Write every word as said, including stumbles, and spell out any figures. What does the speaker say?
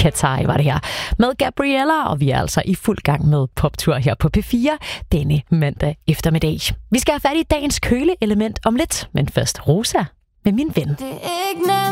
Katai var det her med Gabriella, og vi er altså i fuld gang med poptur her på P fire denne mandag eftermiddag. Vi skal have fat i dagens køleelement om lidt, men først Rosa med Min Ven. Det er ikke